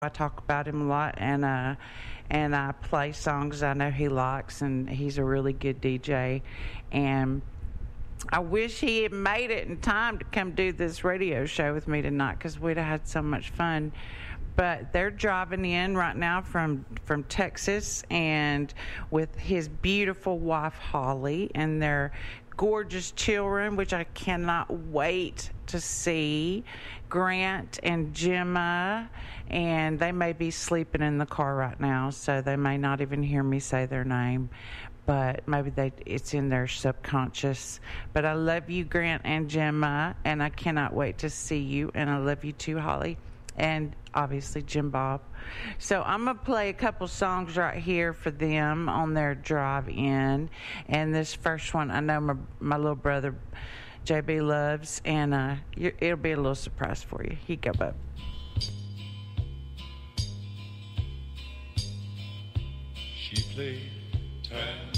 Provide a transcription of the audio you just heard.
I talk about him a lot, and I play songs I know he likes, and he's a really good DJ. And I wish he had made it in time to come do this radio show with me tonight because we'd have had so much fun. But they're driving in right now from Texas, and with his beautiful wife Holly and their gorgeous children, which I cannot wait to see, Grant and Gemma, and they may be sleeping in the car right now, so they may not even hear me say their name, but maybe it's in their subconscious. But I love you, Grant and Gemma, and I cannot wait to see you, and I love you too, Holly, and obviously Jim Bob. So I'm going to play a couple songs right here for them on their drive in. And this first one, I know my little brother JB loves, and it'll be a little surprise for you. Here you go, bub. She played time